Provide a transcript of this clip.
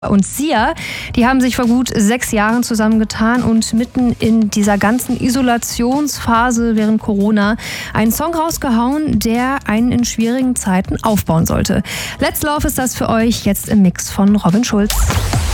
Und Sia, die haben sich vor gut 6 Jahren zusammengetan und mitten in dieser ganzen Isolationsphase während Corona einen Song rausgehauen, der einen in schwierigen Zeiten aufbauen sollte. Let's Love ist das für euch jetzt im Mix von Robin Schulz.